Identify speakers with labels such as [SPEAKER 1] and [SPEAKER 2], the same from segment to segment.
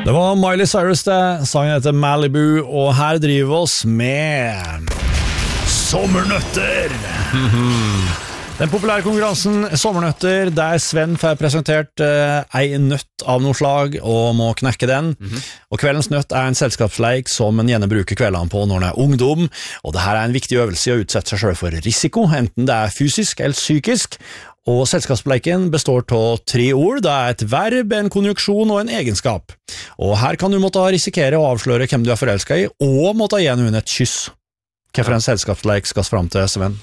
[SPEAKER 1] Det var Miley Cyrus det, sangen heter Malibu, og her driver vi oss med sommernøtter. Den populære konkurransen Sommernøtter, der Sven får presentert ei nøtt av noe slag og må knekke den. Og kveldens nøtt en selskapsleik som en gjerne bruker kveldene på når en ungdom, og dette en viktig øvelse i å utsette seg selv for risiko, enten det fysisk eller psykisk. Og selskapsleiken består av 3 ord, det et verb, en konjunksjon og en egenskap. Og her kan du måtte risikere å avsløre hvem du forelsket i, og måtte gi noen et kyss. Hvorfor en selskapsleik skal fram til, Sven?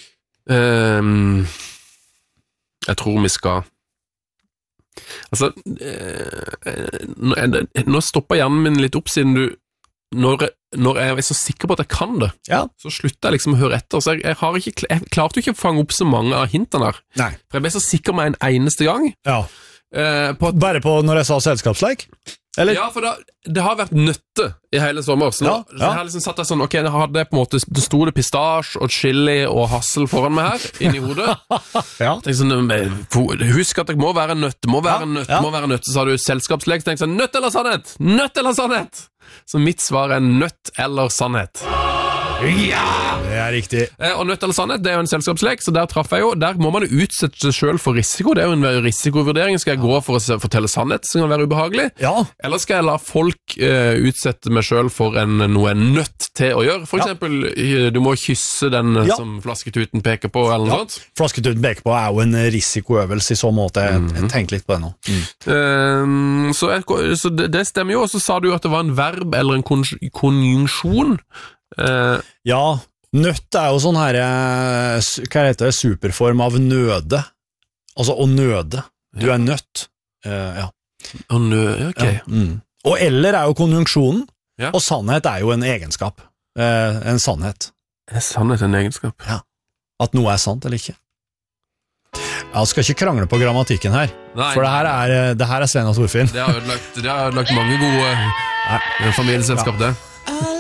[SPEAKER 2] Jeg tror vi skal altså nå stopper hjernen min litt opp siden du når jeg er så sikker på at jeg kan det, så slutter jeg liksom å høre etter, så jeg klarte jo ikke å fange opp så mange av hintene der.
[SPEAKER 1] Nei.
[SPEAKER 2] For jeg ble så sikker med en eneste gang.
[SPEAKER 1] Bare på når jeg sa selskapsleik? Eller? Ja,
[SPEAKER 2] for det har vært nøtte i hele sommer, så nå så jeg liksom satt jeg sånn, ok, jeg hadde på en måte, det sto det pistasje og chili og hassel foran meg her, inni hodet. Tenkte sånn, husk at det må være nøtt, må være nøtt, så sa du selskapsleik, så tenkte jeg sånn, nøtt eller sannhet? Nøtt eller sannhet? Så mitt svar nøtt eller sannhet. Ja!
[SPEAKER 1] Det riktig.
[SPEAKER 2] Og nøtt eller sannhet, det jo en selskapslek, så der traff jeg jo. Der må man jo utsette seg selv for risiko. Det jo en risikovurdering. Skal jeg gå for å fortelle sannhet, som kan være ubehagelig? Eller skal jeg la folk utsette meg selv for noe nøtt til å gjøre? For eksempel, du må kysse den som flasketuten peker på, eller noe sånt.
[SPEAKER 1] Flasketuten peker på jo en risikoøvelse i så måte. Jeg tenker litt på det nå.
[SPEAKER 2] Så det stemmer jo, og så sa du at det var en verb eller en konjunksjon.
[SPEAKER 1] Ja, nøtt jo sånn her, hva heter det, superform av nøde. Altså å nøde. Du nødt.
[SPEAKER 2] Å nøde, ok.
[SPEAKER 1] Og eller jo konjunksjonen, og sannhet jo en egenskap. En sannhet.
[SPEAKER 2] Sannhet en egenskap?
[SPEAKER 1] Ja. At noe sant eller ikke. Jeg skal ikke krangle på grammatikken her. Nei, for det her Sven og Torfinn.
[SPEAKER 2] Det har ødelagt mange gode familieselskap, det.